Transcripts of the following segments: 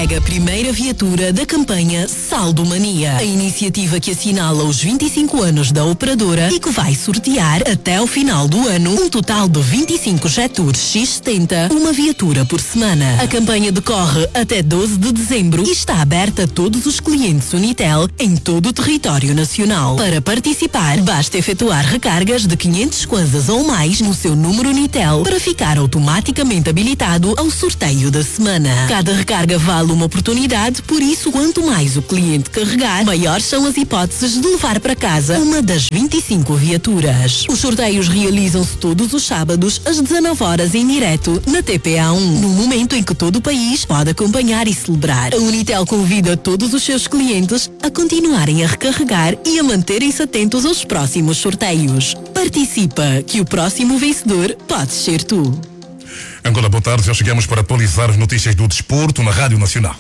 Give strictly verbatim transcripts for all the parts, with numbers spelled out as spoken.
entrega a primeira viatura da campanha Saldo Mania. A iniciativa que assinala os vinte e cinco anos da operadora e que vai sortear até ao final do ano um total de vinte e cinco Jetour X setenta, uma viatura por semana. A campanha decorre até doze de dezembro e está aberta a todos os clientes Unitel em todo o território nacional. Para participar, basta efetuar recargas de quinhentos kwanzas ou mais no seu número Unitel para ficar automaticamente habilitado ao sorteio da semana. Cada recarga vale uma oportunidade, por isso quanto mais o cliente carregar, maiores são as hipóteses de levar para casa uma das vinte e cinco viaturas. Os sorteios realizam-se todos os sábados às dezanove horas em direto na T P A um, no momento em que todo o país pode acompanhar e celebrar. A Unitel convida todos os seus clientes a continuarem a recarregar e a manterem-se atentos aos próximos sorteios. Participa, que o próximo vencedor pode ser tu. Angola, boa tarde. Já chegamos para atualizar as notícias do desporto na Rádio Nacional.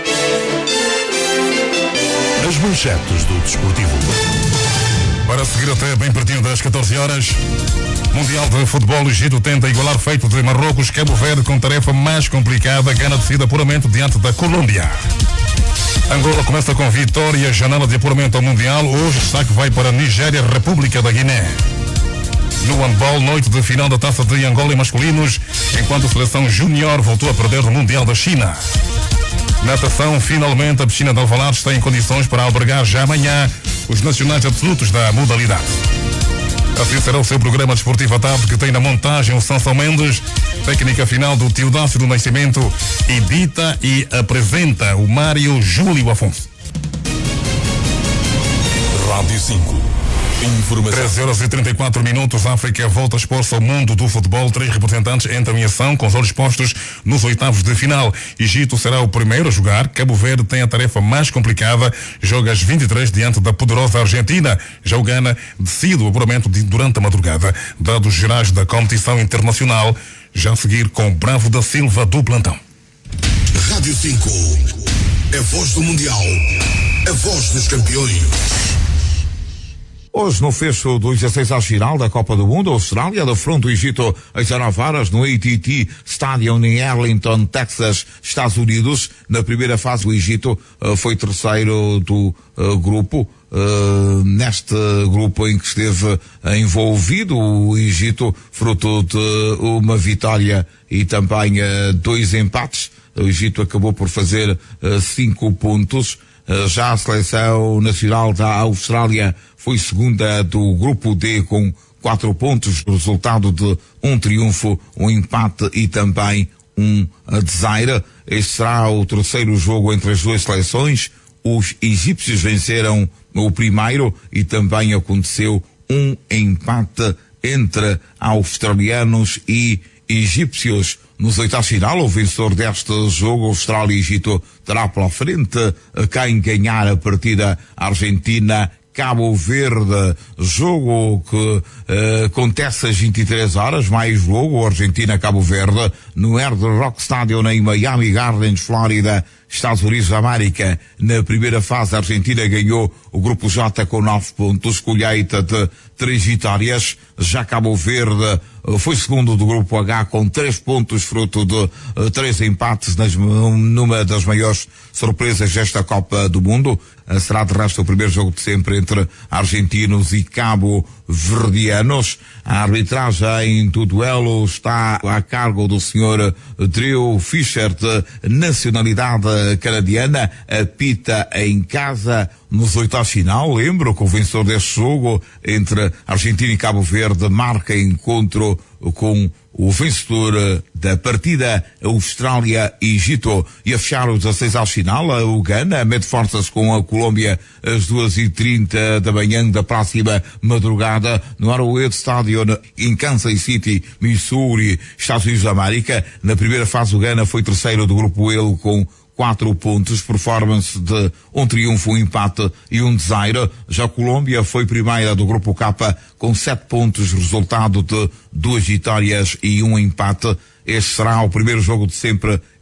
As manchetes do desportivo. Para seguir até bem pertinho das catorze horas, Mundial de Futebol, o Egito tenta igualar feito de Marrocos. Cabo Verde, com tarefa mais complicada, ganha decidida puramente diante da Colômbia. Angola começa com vitória, janela de apuramento ao Mundial. Hoje destaque vai para Nigéria, República da Guiné. No handball, noite de final da Taça de Angola em masculinos, enquanto a seleção júnior voltou a perder no Mundial da China. Natação, finalmente a piscina de Alvalade está em condições para albergar já amanhã os nacionais absolutos da modalidade. Assim será o seu programa desportivo à tarde, que tem na montagem o Sansão Mendes, técnica final do Teodácio do Nascimento, edita e apresenta o Mário Júlio Afonso. Rádio cinco. Informação. treze horas e trinta e quatro minutos, a África volta a expor-se ao mundo do futebol. Três representantes entram em ação com os olhos postos nos oitavos de final. Egito será o primeiro a jogar. Cabo Verde tem a tarefa mais complicada. Joga às vinte e três diante da poderosa Argentina. Já o Ghana decide o apuramento durante a madrugada. Dados gerais da competição internacional. Já a seguir com Bravo da Silva do plantão. Rádio cinco. É voz do Mundial. É voz dos campeões. Hoje, no fecho do dezasseis final da Copa do Mundo, a Austrália defronta o Egito às dezanove horas no A T T Stadium em Arlington, Texas, Estados Unidos. Na primeira fase, o Egito uh, foi terceiro do uh, grupo. Uh, neste grupo em que esteve uh, envolvido o Egito, fruto de uma vitória e também uh, dois empates. O Egito acabou por fazer uh, cinco pontos. Uh, já a seleção nacional da Austrália foi segunda do grupo D com quatro pontos, resultado de um triunfo, um empate e também um desaire. Este será o terceiro jogo entre as duas seleções. Os egípcios venceram o primeiro e também aconteceu um empate entre australianos e egípcios. Nos oitavos final, o vencedor deste jogo, Austrália e Egito, terá pela frente quem ganhar a partida. Argentina, Cabo Verde, jogo que uh, acontece às vinte e três horas, mais jogo, Argentina-Cabo Verde, no Hard Rock Stadium em Miami Gardens, Flórida, Estados Unidos da América. Na primeira fase, a Argentina ganhou o grupo J com nove pontos, colheita de três vitórias. Já Cabo Verde uh, foi segundo do grupo H com três pontos, fruto de uh, três empates nas, numa das maiores surpresas desta Copa do Mundo. Uh, será de resto o primeiro jogo de sempre entre argentinos e cabo-verdianos. A arbitragem do duelo está a cargo do senhor Drew Fischer, de nacionalidade canadiana, apita em casa. Nos oitavos final, lembro que o vencedor deste jogo entre Argentina e Cabo Verde marca encontro com o vencedor da partida, Austrália e Egito. E a fechar os dezasseis ao final, o Ghana mede forças com a Colômbia às duas e trinta da manhã da próxima madrugada no Arrowhead Stadium em Kansas City, Missouri, Estados Unidos da América. Na primeira fase, o Ghana foi terceiro do grupo L com quatro pontos, performance de um triunfo, um empate e um desaire. Já a Colômbia foi primeira do grupo K com sete pontos, resultado de duas vitórias e um empate. Este será o primeiro jogo de sempre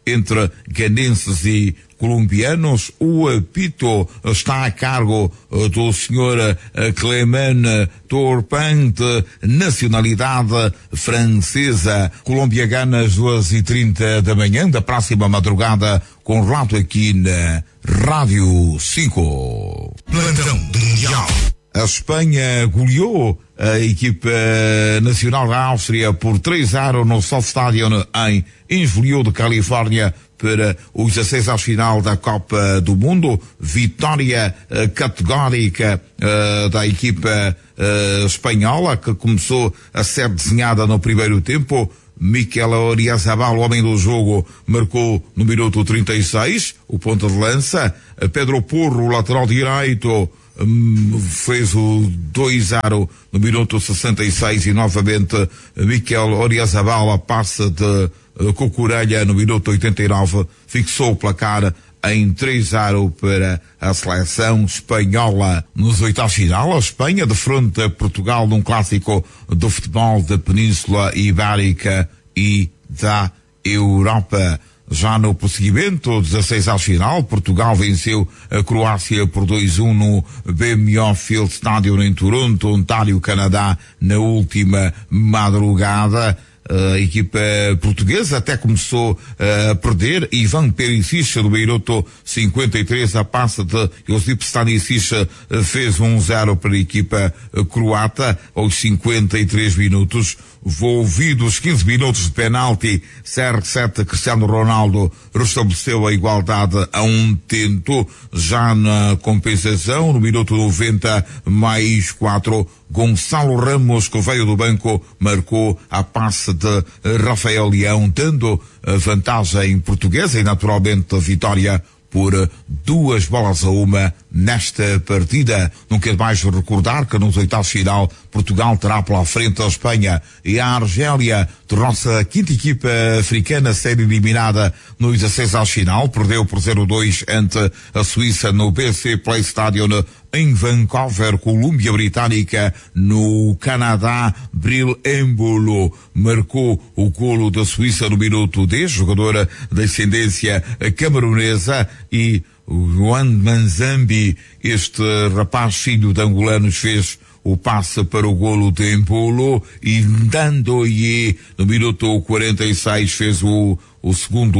entre ganenses e colombianos. O apito está a cargo do senhor Clément Turpin, de nacionalidade francesa. Colômbia gana às duas e trinta da manhã da próxima madrugada, com relato aqui na Rádio cinco. Plantão do Mundial. A Espanha goleou a equipa nacional da Áustria por três a zero no Soft Stadium em Inglewood, de Califórnia, para os dezasseis à final da Copa do Mundo. Vitória uh, categórica uh, da equipa uh, espanhola, que começou a ser desenhada no primeiro tempo. Mikel Oyarzabal, o homem do jogo, marcou no minuto trinta e seis, o ponta de lança. Pedro Porro, o lateral direito, um, fez o dois a zero no minuto sessenta e seis, e novamente Mikel Oyarzabal, a passe de uh, Cucurella no minuto oitenta e nove, fixou o placar em três a zero para a seleção espanhola. Nos oitavos de final, a Espanha defronta a Portugal num clássico do futebol da Península Ibérica e da Europa. Já no prosseguimento, dezasseis à final, Portugal venceu a Croácia por dois a um no B M O Field Stadium em Toronto, Ontário, Canadá, na última madrugada. A equipa portuguesa até começou a perder. Ivan Perisic, do minuto cinquenta e três, a passe de Josip Stanisic, fez um zero para a equipa croata. Aos cinquenta e três minutos, envolvidos quinze minutos de penalti, C R sete Cristiano Ronaldo restabeleceu a igualdade a um tento. Já na compensação, no minuto noventa mais quatro, Gonçalo Ramos, que veio do banco, marcou a passe de Rafael Leão, dando a vantagem portuguesa e naturalmente a vitória por duas bolas a uma nesta partida. Não quero mais recordar que nos oitavos de final Portugal terá pela frente a Espanha e a Argélia, tornou-se a quinta equipa africana a ser eliminada no dezasseis à final. Perdeu por zero a dois ante a Suíça no B C Play Stadium em Vancouver. Colômbia Britânica no Canadá. Bril Embolo marcou o golo da Suíça no minuto dez, jogadora de ascendência camerunesa, e Juan Manzambi, este rapaz filho de angolanos, fez o passe para o golo de Embolo, e Ndandoye no minuto quarenta e seis fez o o segundo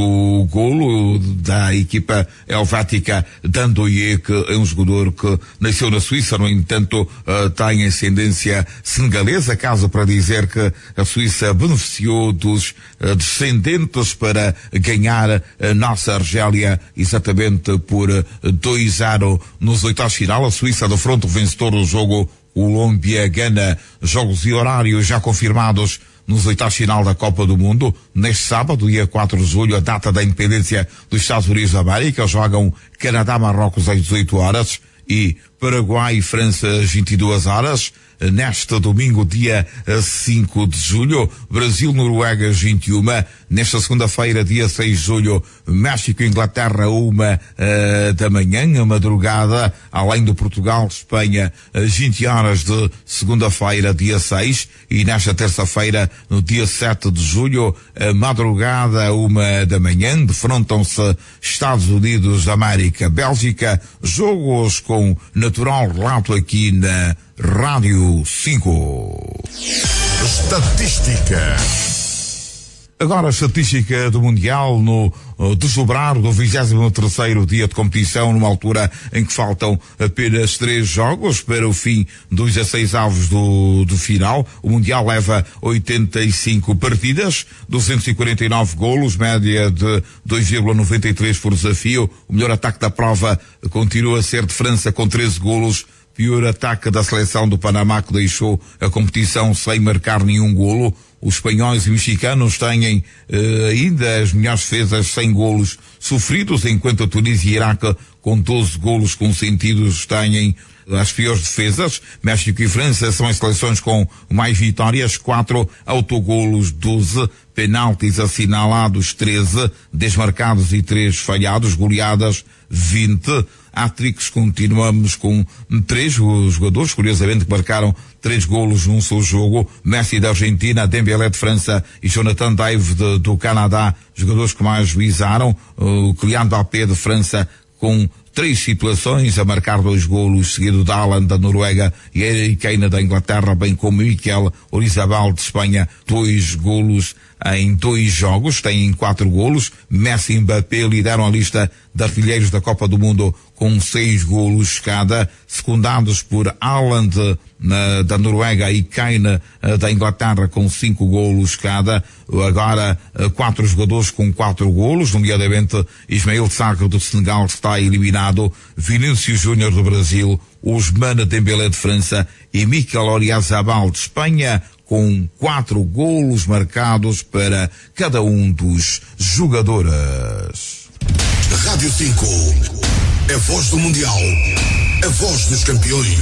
golo da equipa helvética. Ndandoye, que é um jogador que nasceu na Suíça, no entanto uh, tem ascendência senegalesa, caso para dizer que a Suíça beneficiou dos uh, descendentes para ganhar a nossa Argélia exatamente por dois a zero nos oitavos de final. A Suíça defronta o vencedor do jogo, Colômbia Gana. Jogos e horários já confirmados nos oitavos de final da Copa do Mundo. Neste sábado, dia quatro de julho, a data da independência dos Estados Unidos da América, jogam Canadá-Marrocos às dezoito horas e Paraguai e França às vinte e duas horas. Neste domingo, dia cinco de julho, Brasil-Noruega às vinte e uma. Nesta segunda-feira, dia seis de julho, México-Inglaterra, uma uh, da manhã, a madrugada, além do Portugal-Espanha, às vinte horas de segunda-feira, dia seis. E nesta terça-feira, no dia sete de julho, a madrugada, uma da manhã, defrontam-se Estados Unidos da América, Bélgica. Jogos com natural relato aqui na Rádio cinco. Estatística. Agora a estatística do Mundial no uh, desdobrar do vigésimo terceiro dia de competição, numa altura em que faltam apenas três jogos para o fim dos dezasseis avos do, do final. O Mundial leva oitenta e cinco partidas, duzentos e quarenta e nove golos, média de dois vírgula noventa e três por desafio. O melhor ataque da prova continua a ser de França, com treze golos. Pior ataque da seleção do Panamá, que deixou a competição sem marcar nenhum golo. Os espanhóis e mexicanos têm eh, ainda as melhores defesas, sem golos sofridos, enquanto a Tunísia e Iraque, com doze golos consentidos, têm as piores defesas. México e França são as seleções com mais vitórias, quatro autogolos, doze, penaltis assinalados, treze, desmarcados e três falhados, goleadas, vinte. hat-tricks. Continuamos com três os jogadores, curiosamente, que marcaram três golos num só jogo. Messi da Argentina, Dembélé de França e Jonathan David de, do Canadá, jogadores que mais juizaram. O Kylian Mbappé de França com três situações a marcar dois golos, seguido de Haaland da Noruega e Harry Kane da Inglaterra, bem como Mikel Oyarzabal de Espanha, dois golos em dois jogos, têm quatro golos. Messi e Mbappé lideram a lista de artilheiros da Copa do Mundo com seis golos cada, secundados por Haaland na, da Noruega e Kane uh, da Inglaterra com cinco golos cada. Agora uh, quatro jogadores com quatro golos, nomeadamente Ismael Sarr do Senegal, que está eliminado, Vinícius Júnior do Brasil, Ousmane Dembélé de França e Mikel Oyarzabal de Espanha, com quatro golos marcados para cada um dos jogadores. Rádio cinco, a voz do Mundial, a voz dos campeões.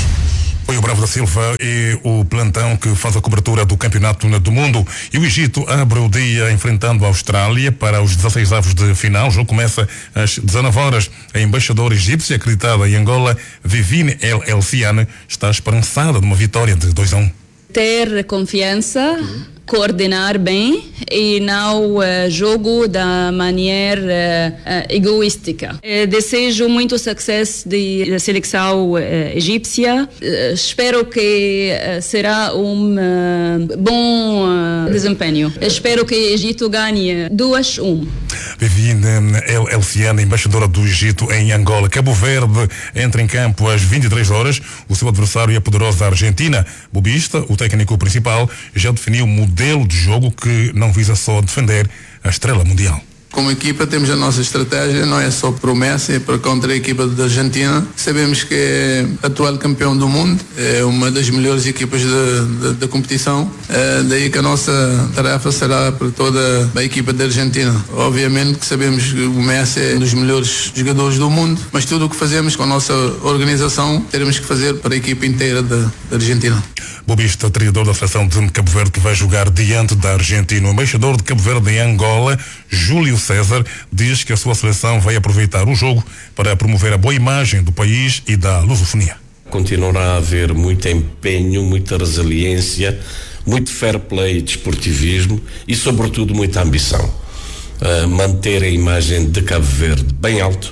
Foi o Bravo da Silva e o plantão que faz a cobertura do Campeonato do Mundo. E o Egito abre o dia enfrentando a Austrália para os dezasseis avos de final. O jogo começa às dezenove horas. A embaixadora egípcia acreditada em Angola, Vivine El Elciane, está esperançada numa vitória de dois a um. Ter confiança, coordenar bem e não uh, jogo da maneira uh, uh, egoística. Uh, desejo muito sucesso da seleção uh, egípcia. Uh, espero que uh, será um uh, bom uh, desempenho. Espero que o Egito ganhe dois a um. Vivine El Elciane, embaixadora do Egito em Angola. Cabo Verde entra em campo às vinte e três horas. O seu adversário é a poderosa Argentina. Bobista, o técnico principal, já definiu o modelo de jogo que não visa só defender a estrela mundial. Como equipa temos a nossa estratégia, não é só para o Messi, é para contra a equipa da Argentina. Sabemos que é atual campeão do mundo, é uma das melhores equipas da competição, é daí que a nossa tarefa será para toda a equipa da Argentina. Obviamente que sabemos que o Messi é um dos melhores jogadores do mundo, mas tudo o que fazemos com a nossa organização teremos que fazer para a equipa inteira da, da Argentina. Bobista, treinador da seleção de Cabo Verde, que vai jogar diante da Argentina. O embaixador de Cabo Verde em Angola, Júlio César, diz que a sua seleção vai aproveitar o jogo para promover a boa imagem do país e da lusofonia. Continuará a haver muito empenho, muita resiliência, muito fair play e desportivismo e, sobretudo, muita ambição. Uh, manter a imagem de Cabo Verde bem alto.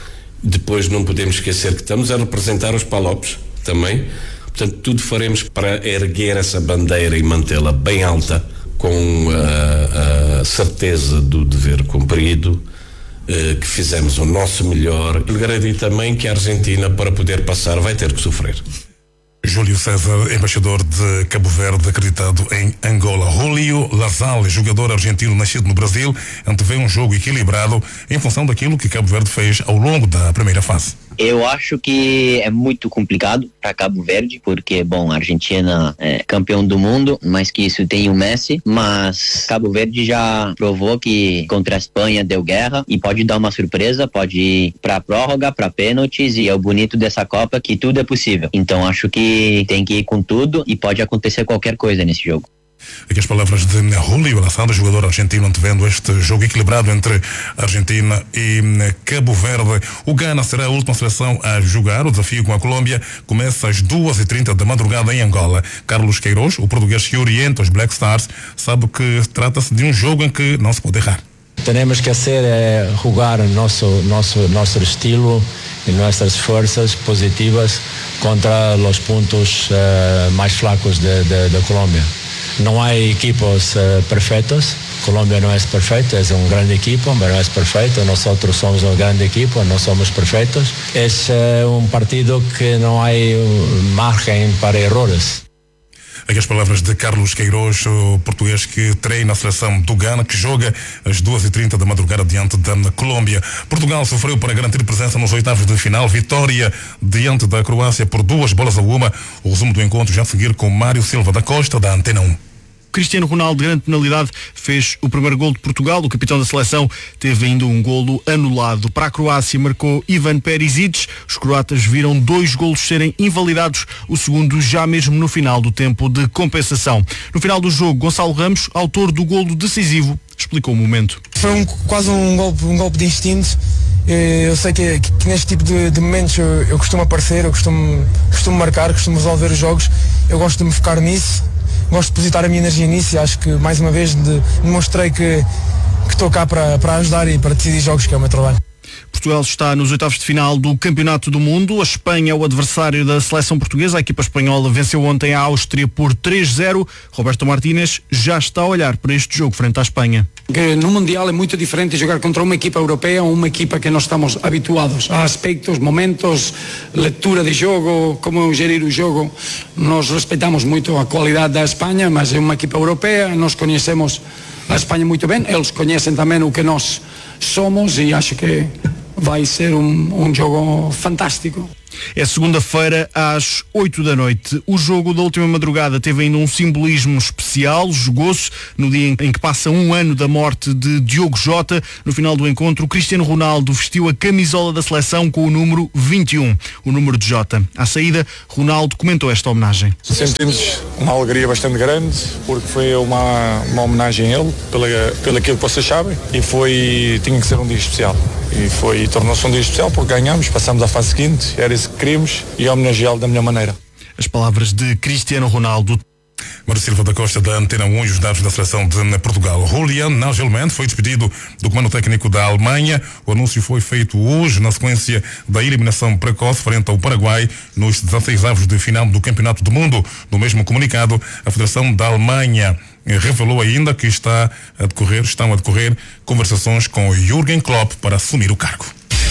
Depois não podemos esquecer que estamos a representar os Palopes também. Portanto, tudo faremos para erguer essa bandeira e mantê-la bem alta, com a, a certeza do dever cumprido, eh, que fizemos o nosso melhor. E garantir também que a Argentina, para poder passar, vai ter que sofrer. Júlio César, embaixador de Cabo Verde, acreditado em Angola. Julio Lazal, jogador argentino nascido no Brasil, antevê um jogo equilibrado em função daquilo que Cabo Verde fez ao longo da primeira fase. Eu acho que é muito complicado para Cabo Verde, porque, bom, a Argentina é campeão do mundo, mais que isso tem o Messi, mas Cabo Verde já provou que contra a Espanha deu guerra e pode dar uma surpresa, pode ir para prórroga, para pênaltis, e é o bonito dessa Copa que tudo é possível. Então acho que tem que ir com tudo e pode acontecer qualquer coisa nesse jogo. Aqui as palavras de Julio Lazal, jogador argentino, antevendo este jogo equilibrado entre Argentina e Cabo Verde. O Ghana será a última seleção a jogar. O desafio com a Colômbia começa às duas e trinta da madrugada em Angola. Carlos Queiroz, o português que orienta os Black Stars, sabe que trata-se de um jogo em que não se pode errar. Temos que hacer é, jogar nosso nosso nosso estilo e nossas forças positivas contra os pontos uh, mais fracos da Colômbia. Não há equipos uh, perfeitos. Colômbia não é perfeita, é uma grande equipa, mas não é perfeita. Nós somos uma grande equipa, não somos perfeitos. É uh, um partido que não há margem para erros. Aqui as palavras de Carlos Queiroz, o português que treina a seleção do Ghana, que joga às duas e trinta da madrugada diante da Colômbia. Portugal sofreu para garantir presença nos oitavos de final, vitória diante da Croácia por duas bolas a uma. O resumo do encontro já a seguir com Mário Silva da Costa, da Antena um. Cristiano Ronaldo, grande penalidade, fez o primeiro golo de Portugal. O capitão da seleção teve ainda um golo anulado. Para a Croácia marcou Ivan Perisic. Os croatas viram dois golos serem invalidados, o segundo já mesmo no final do tempo de compensação. No final do jogo, Gonçalo Ramos, autor do golo decisivo, explicou o momento. Foi um, quase um golpe, um golpe de instinto. Eu sei que, que, que neste tipo de, de momentos eu, eu costumo aparecer, eu costumo, costumo marcar, costumo resolver os jogos. Eu gosto de me focar nisso, gosto de depositar a minha energia nisso e acho que mais uma vez de, demonstrei que, que estou cá para, para ajudar e para decidir jogos, que é o meu trabalho. Portugal está nos oitavos de final do Campeonato do Mundo. A Espanha é o adversário da seleção portuguesa. A equipa espanhola venceu ontem a Áustria por três zero. Roberto Martínez já está a olhar para este jogo frente à Espanha. Que no Mundial é muito diferente jogar contra uma equipa europeia ou uma equipa que nós estamos habituados a aspectos, momentos, leitura de jogo, como gerir o jogo. Nós respeitamos muito a qualidade da Espanha, mas é uma equipa europeia, nós conhecemos a Espanha muito bem, eles conhecem também o que nós somos e acho que vai ser um, um jogo fantástico. É segunda-feira às oito da noite. O jogo da última madrugada teve ainda um simbolismo especial. Jogou-se no dia em que passa um ano da morte de Diogo Jota. No final do encontro, o Cristiano Ronaldo vestiu a camisola da seleção com o número vinte e um, o número de Jota. À saída, Ronaldo comentou esta homenagem. Sentimos uma alegria bastante grande, porque foi uma, uma homenagem a ele, pela, pelo aquilo que vocês sabem, e foi, tinha que ser um dia especial. E foi, tornou-se um dia especial porque ganhamos, passamos à fase seguinte, era isso que queríamos e homenageá-lo da melhor maneira. As palavras de Cristiano Ronaldo. Mário Silva da Costa, da Antena um, e os dados da seleção de Portugal. Julian Nagelsmann foi despedido do comando técnico da Alemanha. O anúncio foi feito hoje na sequência da eliminação precoce frente ao Paraguai nos dezasseis avos de final do Campeonato do Mundo. No mesmo comunicado, a Federação da Alemanha revelou ainda que está a decorrer, estão a decorrer conversações com Jürgen Klopp para assumir o cargo.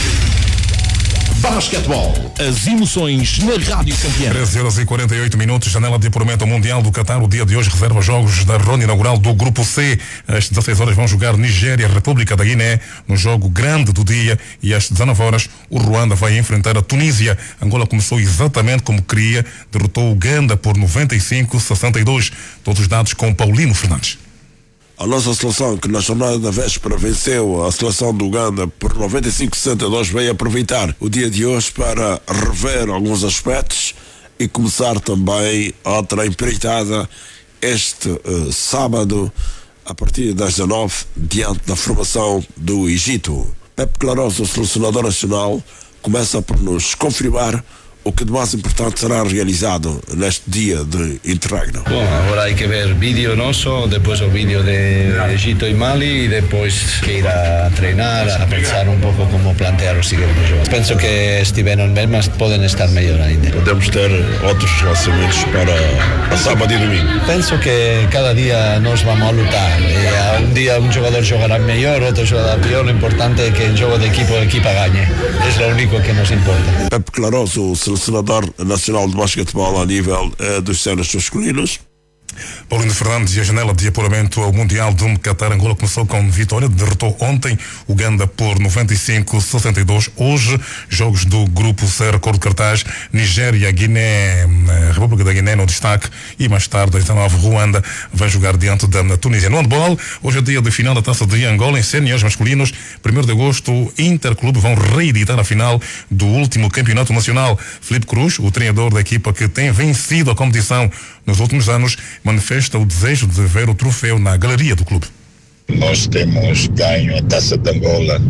Basquetebol, as emoções na Rádio Campeã. treze horas e quarenta e oito minutos, janela de apuramento ao Mundial do Qatar. O dia de hoje reserva jogos da ronda inaugural do Grupo C. Às dezasseis horas vão jogar Nigéria e República da Guiné no jogo grande do dia, e às dezenove horas o Ruanda vai enfrentar a Tunísia. Angola começou exatamente como queria, derrotou o Uganda por noventa e cinco a sessenta e dois. Todos os dados com Paulino Fernandes. A nossa seleção, que na jornada da véspera venceu a seleção do Uganda por noventa e cinco a sessenta e dois, veio aproveitar o dia de hoje para rever alguns aspectos e começar também outra empreitada este uh, sábado, a partir das dezanove, diante da formação do Egito. Pepe Claros, o selecionador nacional, começa por nos confirmar o que de mais importante será realizado neste dia de interregno. Bom, agora hay que ver vídeo nosso, depois o vídeo de Egito e Mali, e depois que ir a treinar, a pensar um pouco como plantear os seguintes jogos. Penso que estiveram bem, mas podem estar melhor ainda. Podemos ter outros lançamentos para a sábado e domingo. Penso que cada dia nós vamos a lutar. E um dia um jogador jogará melhor, outro jogará pior. O importante é que em jogo de equipo a equipa ganhe. É o único que nos importa. Pepe Claros, o selecionador nacional de basquetebol a nível uh, dos séniores masculinos. Paulino Fernandes, e a janela de apuramento ao Mundial do Qatar. Angola começou com vitória, derrotou ontem Uganda por noventa e cinco a sessenta e dois. Hoje, jogos do Grupo C, cor de cartaz, Nigéria, Guiné, República da Guiné no destaque, e mais tarde, às dezenove, Ruanda vai jogar diante da Tunísia. No handball, hoje é dia de final da Taça de Angola em séniores masculinos. primeiro de agosto, Interclube vão reeditar a final do último campeonato nacional. Filipe Cruz, o treinador da equipa que tem vencido a competição nos últimos anos, manifesta o desejo de ver o troféu na galeria do clube. Nós temos ganho a Taça de Angola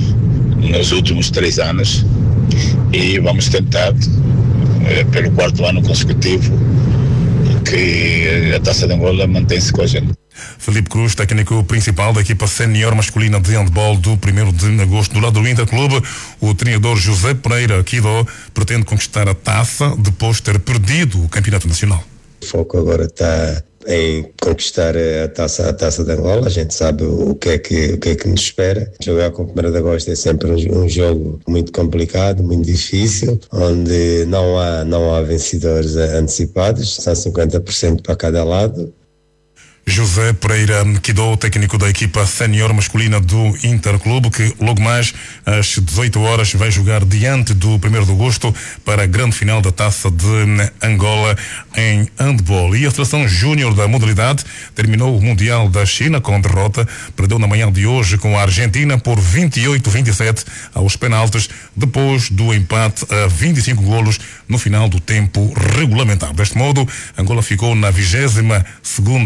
nos últimos três anos e vamos tentar, eh, pelo quarto ano consecutivo, que a Taça de Angola mantém-se com a gente. Filipe Cruz, técnico principal da equipa sénior masculina de handball do primeiro de agosto. Do lado do Interclube, o treinador José Pereira Quidó pretende conquistar a taça depois de ter perdido o campeonato nacional. O foco agora está em conquistar a taça, a taça de Angola. A gente sabe o que é que, o que, é que nos espera. Jogar com o primeiro de agosto é sempre um, um jogo muito complicado, muito difícil, onde não há, não há vencedores antecipados, são cinquenta por cento para cada lado. José Pereira Quidó, técnico da equipa sénior masculina do Interclube, que logo mais às dezoito horas vai jogar diante do primeiro de agosto para a grande final da Taça de Angola em handball. E a seleção júnior da modalidade terminou o Mundial da China com derrota. Perdeu na manhã de hoje com a Argentina por vinte e oito a vinte e sete aos penaltis, depois do empate a vinte e cinco golos no final do tempo regulamentar. Deste modo, Angola ficou na vigésima segunda posição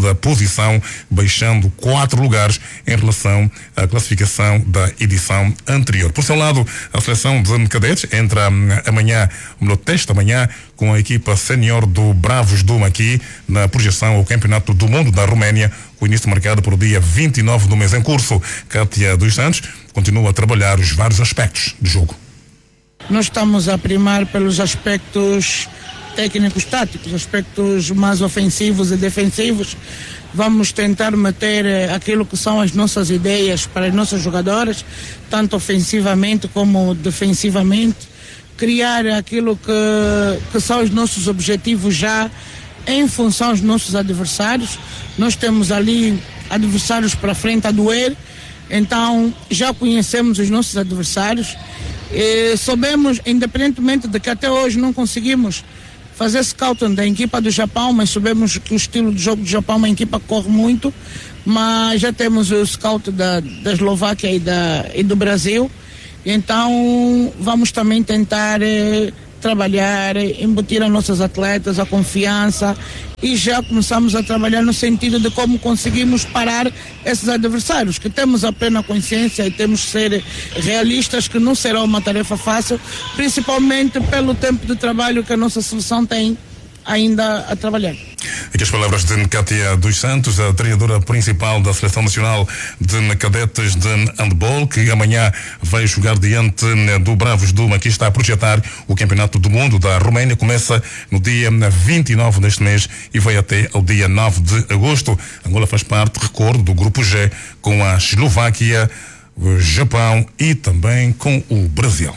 competição, baixando quatro lugares em relação à classificação da edição anterior. Por seu lado, a seleção de cadetes entra amanhã no teste amanhã com a equipa sénior do Bravos do Maqui na projeção ao Campeonato do Mundo da Roménia, com início marcado para o dia vinte e nove do mês em curso. Cátia dos Santos continua a trabalhar os vários aspectos do jogo. Nós estamos a primar pelos aspectos técnicos táticos, aspectos mais ofensivos e defensivos. Vamos tentar meter aquilo que são as nossas ideias para as nossas jogadoras, tanto ofensivamente como defensivamente, criar aquilo que, que são os nossos objetivos já em função dos nossos adversários. Nós temos ali adversários para frente a doer, então já conhecemos os nossos adversários e soubemos, independentemente de que até hoje não conseguimos fazer scouting da equipa do Japão, mas sabemos que o estilo de jogo do Japão é uma equipa que corre muito, mas já temos o scout da, da Eslováquia e, da, e do Brasil, então vamos também tentar eh, trabalhar, embutir as nossas atletas, a confiança, e já começamos a trabalhar no sentido de como conseguimos parar esses adversários, que temos a plena consciência e temos que ser realistas que não será uma tarefa fácil, principalmente pelo tempo de trabalho que a nossa seleção tem ainda a trabalhar. Aqui as palavras de Cátia dos Santos, a treinadora principal da Seleção Nacional de Cadetes de Handball, que amanhã vai jogar diante do Bravos do Maqui, está a projetar o Campeonato do Mundo da Roménia. Começa no dia vinte e nove deste mês e vai até ao dia nove de agosto. Angola faz parte, recordo, do Grupo G, com a Eslováquia, o Japão e também com o Brasil.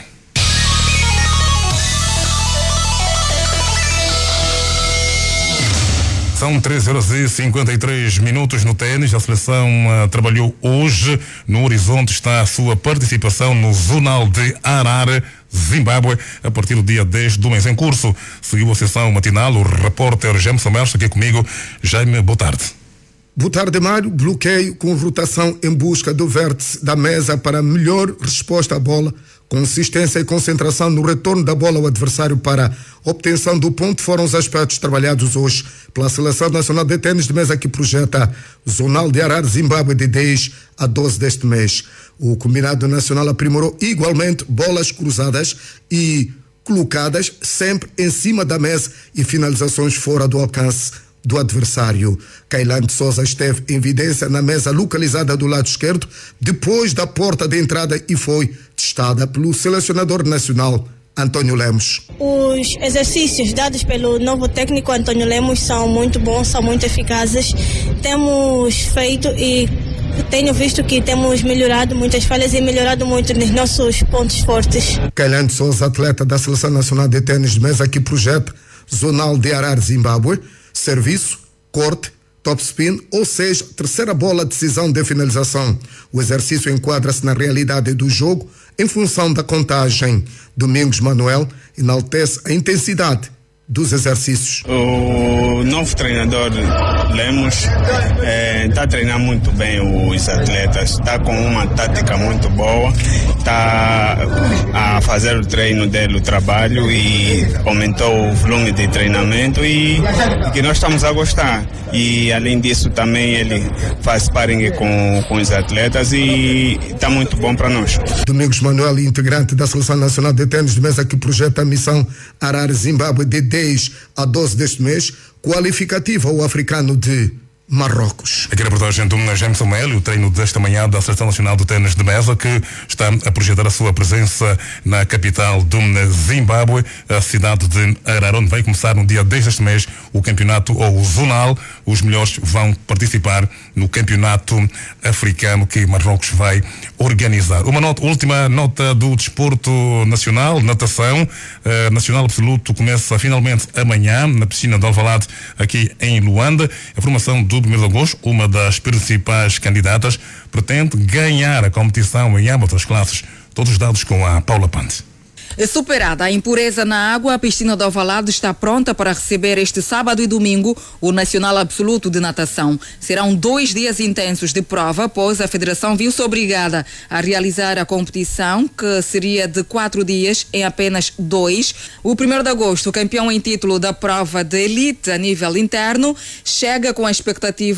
São treze horas e cinquenta e três minutos no ténis. A seleção uh, trabalhou hoje. No horizonte está a sua participação no Zonal de Harare, Zimbábue, a partir do dia dez do mês em curso. Seguiu a sessão matinal o repórter James Somerso, aqui comigo. Jaime, boa tarde. Boa tarde, Mário. Bloqueio com rotação em busca do vértice da mesa para melhor resposta à bola, consistência e concentração no retorno da bola ao adversário para obtenção do ponto foram os aspectos trabalhados hoje pela Seleção Nacional de Tênis de Mesa, que projeta o Zonal de Harare, Zimbábue, de dez a doze deste mês. O combinado nacional aprimorou igualmente bolas cruzadas e colocadas sempre em cima da mesa e finalizações fora do alcance do adversário. Kailane de Souza esteve em evidência na mesa localizada do lado esquerdo, depois da porta de entrada, e foi testada pelo selecionador nacional António Lemos. Os exercícios dados pelo novo técnico António Lemos são muito bons, são muito eficazes. Temos feito e tenho visto que temos melhorado muitas falhas e melhorado muito nos nossos pontos fortes. Kailane de Souza, atleta da Seleção Nacional de Tênis de Mesa, que projeta Zonal de Harare, Zimbábue, serviço, corte, topspin, ou seja, terceira bola, decisão de finalização. O exercício enquadra-se na realidade do jogo em função da contagem. Domingos Manuel enaltece a intensidade dos exercícios. O novo treinador Lemos está eh, treinando muito bem os atletas, está com uma tática muito boa, está a fazer o treino dele, o trabalho, e aumentou o volume de treinamento e, e que nós estamos a gostar. E além disso também ele faz sparring com, com os atletas e está muito bom para nós. Domingos Manuel, integrante da Seleção Nacional de Tênis de Mesa, que projeta a missão Harare, Zimbábue, de dez a doze deste mês, qualificativa ao africano de Marrocos. Aqui a reportagem do James Somerso, o treino desta manhã da Seleção Nacional de Tênis de Mesa, que está a projetar a sua presença na capital do Zimbábue, a cidade de Harare, onde vai começar no dia dez deste mês o campeonato, ou o zonal. Os melhores vão participar no campeonato africano que Marrocos vai organizar. Uma nota, última nota do desporto nacional, natação. Uh, nacional absoluto começa finalmente amanhã na piscina de Alvalade, aqui em Luanda. A formação do primeiro de agosto, uma das principais candidatas, pretende ganhar a competição em ambas as classes. Todos os dados com a Paula Pante. Superada a impureza na água, a piscina do Alvalade está pronta para receber este sábado e domingo o Nacional Absoluto de Natação. Serão dois dias intensos de prova, pois a Federação viu-se obrigada a realizar a competição, que seria de quatro dias em apenas dois. O primeiro de agosto, o campeão em título da prova de elite a nível interno, chega com a expectativa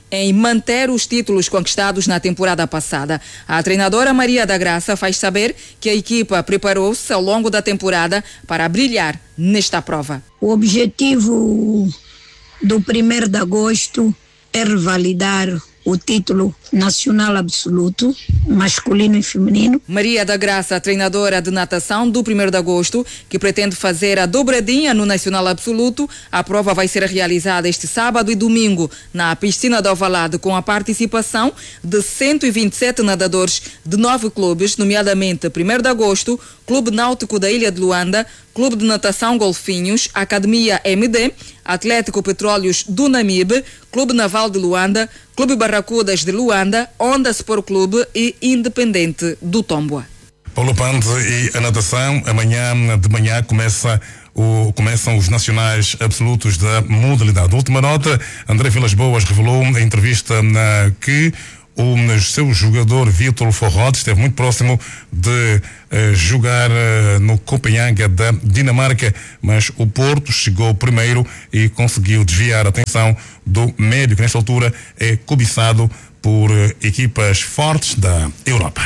em manter os títulos conquistados na temporada passada. A treinadora Maria da Graça faz saber que a equipa preparou-se ao longo da temporada para brilhar nesta prova. O objetivo do primeiro de agosto é revalidar o título nacional absoluto, masculino e feminino. Maria da Graça, treinadora de natação do primeiro de agosto, que pretende fazer a dobradinha no nacional absoluto. A prova vai ser realizada este sábado e domingo na piscina de Alvalade, com a participação de cento e vinte e sete nadadores de nove clubes, nomeadamente primeiro de agosto, Clube Náutico da Ilha de Luanda, Clube de Natação Golfinhos, Academia M D, Atlético Petróleos do Namibe, Clube Naval de Luanda, Clube Barracudas de Luanda, Onda Sport Clube e Independente do Tomboa. Paulo Pante e a natação, amanhã de manhã começa o, começam os nacionais absolutos da modalidade. Última nota, André Vilas Boas revelou em entrevista na, que o seu jogador Vitor Forrod esteve muito próximo de uh, jogar uh, no Copenhague da Dinamarca, mas o Porto chegou primeiro e conseguiu desviar a atenção do médio, que nesta altura é cobiçado por uh, equipas fortes da Europa.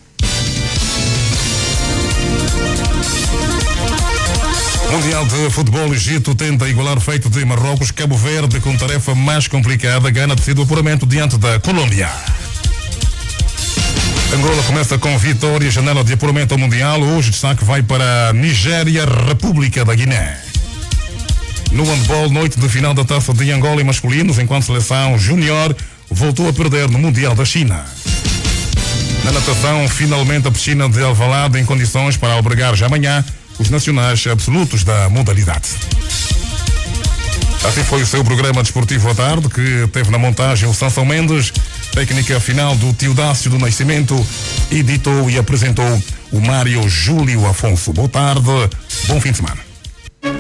Mundial de Futebol, Egito tenta igualar o feito de Marrocos. Cabo Verde, com tarefa mais complicada, ganha decidido o apuramento diante da Colômbia. Angola começa com vitória, janela de apuramento ao Mundial. Hoje o destaque vai para Nigéria, República da Guiné. No handball, noite de final da Taça de Angola em masculinos, enquanto a seleção júnior voltou a perder no Mundial da China. Na natação, finalmente a piscina de Alvalade em condições para albergar já amanhã os nacionais absolutos da modalidade. Assim foi o seu programa desportivo à tarde, que teve na montagem o Sansão Mendes, técnica final do Teodácio do Nascimento, editou e apresentou o Mário Júlio Afonso. Boa tarde, bom fim de semana.